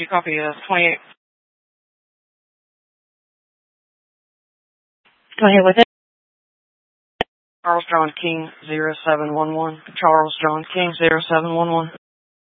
you copy 28. Go ahead with it. Charles John King 0711. Charles John King 0711.